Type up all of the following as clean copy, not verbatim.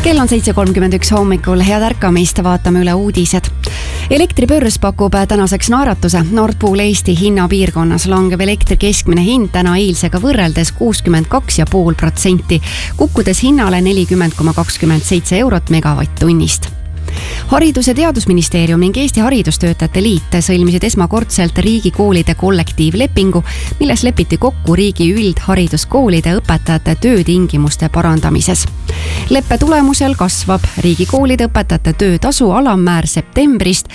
Kell on 7.31 hommikul, head ärkamist, vaatame üle uudised. Elektribörs pakub tänaseks naeratuse. Nord Pool Eesti hinnapiirkonnas langeb elektri keskmine hind täna eilsega võrreldes 62,5%, kukkudes hinnale 40,27 eurot megavatt-tunnist. Haridus- ja Teadusministeerium ning Eesti Haridustöötajate Liit sõlmisid esmakordselt riigikoolide kollektiivlepingu, milles lepiti kokku riigi üldhariduskoolide õpetajate töötingimuste parandamises. Leppe tulemusel kasvab riigikoolide õpetajate töötasu alammäär septembrist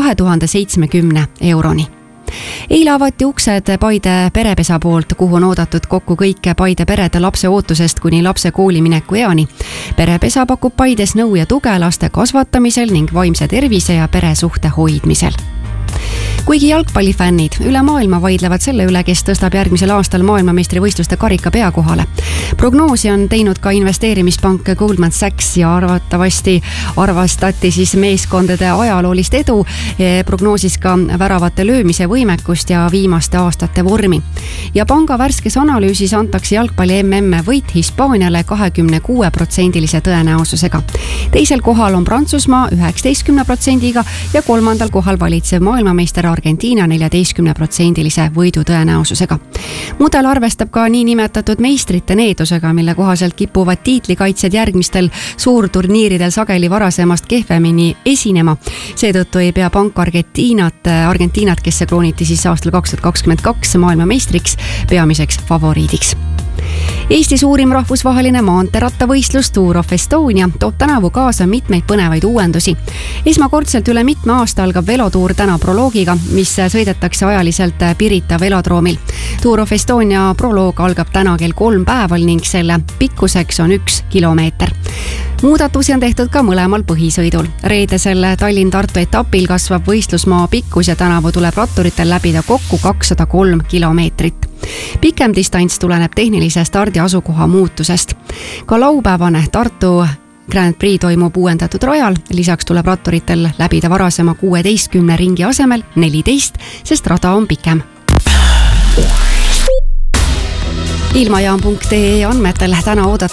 2070 euroni. Eile avati uksed Paide perepesa poolt, kuhu on oodatud kokku kõike Paide perede lapse ootusest kuni lapse koolimineku eani. Perepesa pakub Paides nõu ja tuge laste kasvatamisel ning vaimse tervise ja peresuhte hoidmisel. Kuigi jalgpallifännid üle maailma vaidlevad selle üle, kes tõstab järgmisel aastal maailmameistrivõistluste karika peakohale. Prognoosi on teinud ka investeerimispank Goldman Sachs ja arvastati siis meeskondade ajaloolist edu, prognoosis ka väravate löömise võimekust ja viimaste aastate vormi. Ja panga värskes analüüsis antakse jalgpalli MM võit Hispaaniale 26% tõenäosusega. Teisel kohal on Prantsusmaa 19% ja kolmandal kohal valitsev maailmameister Argentiina 14% võidu tõenäosusega. Mudel arvestab ka niinimetatud meistrite needusega, mille kohaselt kipuvad tiitlikaitsjad järgmistel suurturniiridel sageli varasemast kehvemini esinema. Seetõttu ei pea pank Argentiinat, kes see krooniti siis aastal 2022 maailmameistriks, peamiseks favoriidiks. Eesti suurim rahvusvaheline maanteerattavõistlus Tour of Estonia toob tänavu kaasa mitmeid põnevaid uuendusi. Esmakordselt üle mitme aasta algab velotuur täna proloogiga, mis sõidetakse ajaliselt Pirita velodroomil. Tour of Estonia proloog algab täna kell 3 päeval ning selle pikkuseks on 1 kilomeeter. Muudatusi on tehtud ka mõlemal põhisõidul. Reedesel Tallinn-Tartu etapil kasvab võistlusmaa pikkus ja tänavu tuleb ratturitel läbida kokku 203 kilomeetrit. Pikem distants tuleneb tehnilise stardi asukoha muutusest. Ka laupäevane Tartu Grand Prix toimub uuendatud rajal, lisaks tuleb ratturitel läbida varasema 16 ringi asemel 14, sest rada on pikem. Ilmajaam.ee andmetel täna oodatakse